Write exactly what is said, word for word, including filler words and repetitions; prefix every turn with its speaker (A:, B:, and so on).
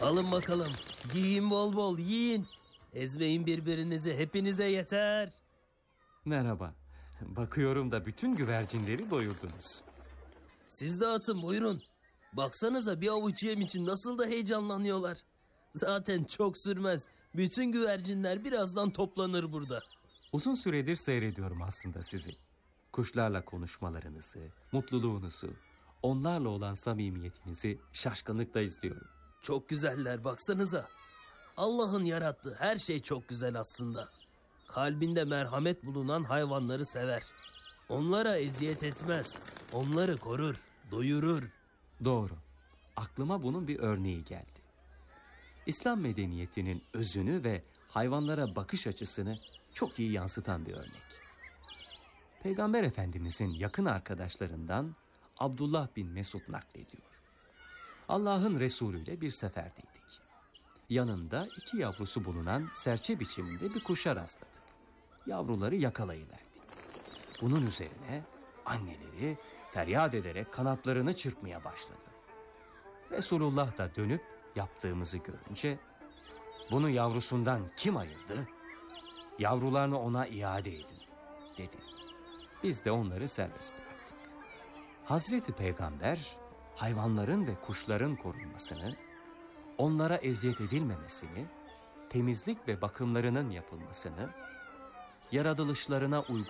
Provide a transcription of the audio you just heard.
A: Alın bakalım. Yiyin bol bol yiyin. Ezmeyin birbirinizi, hepinize yeter.
B: Merhaba. Bakıyorum da bütün güvercinleri doyurdunuz.
A: Siz de atın, buyurun. Baksanıza bir avuç yem için nasıl da heyecanlanıyorlar. Zaten çok sürmez. Bütün güvercinler birazdan toplanır burada.
B: Uzun süredir seyrediyorum aslında sizi. Kuşlarla konuşmalarınızı, mutluluğunuzu, onlarla olan samimiyetinizi şaşkınlıkla izliyorum.
A: Çok güzeller, baksanıza. Allah'ın yarattığı her şey çok güzel aslında. Kalbinde merhamet bulunan hayvanları sever. Onlara eziyet etmez. Onları korur, doyurur.
B: Doğru. Aklıma bunun bir örneği geldi. İslam medeniyetinin özünü ve hayvanlara bakış açısını çok iyi yansıtan bir örnek. Peygamber Efendimizin yakın arkadaşlarından Abdullah bin Mesud naklediyor. Allah'ın Resulü ile bir seferdeydik. Yanında iki yavrusu bulunan serçe biçiminde bir kuşa rastladık. Yavruları yakalayıverdik. Bunun üzerine anneleri feryat ederek kanatlarını çırpmaya başladı. Resulullah da dönüp yaptığımızı görünce, "Bunu yavrusundan kim ayırdı? Yavrularını ona iade edin," dedi. Biz de onları serbest bıraktık. Hazreti Peygamber hayvanların ve kuşların korunmasını, onlara eziyet edilmemesini, temizlik ve bakımlarının yapılmasını, yaratılışlarına uygun